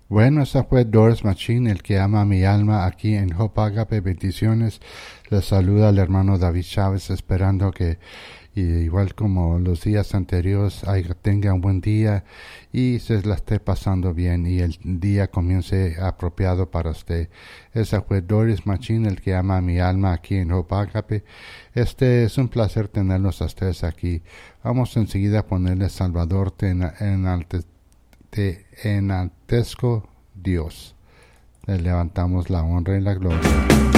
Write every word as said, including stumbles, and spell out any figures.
Bueno, esa fue Doris Machine, el que ama a mi alma, aquí en Hope Agape. Bendiciones. Les saluda el hermano David Chávez, esperando que, y igual como los días anteriores, tenga un buen día y se la esté pasando bien y el día comience apropiado para usted. Esa fue Doris Machine, el que ama a mi alma, aquí en Hope Agape. Este es un placer tenerlos a ustedes aquí. Vamos enseguida a ponerle Salvador en, en alto. Te enaltezco, Dios. Le levantamos la honra y la gloria.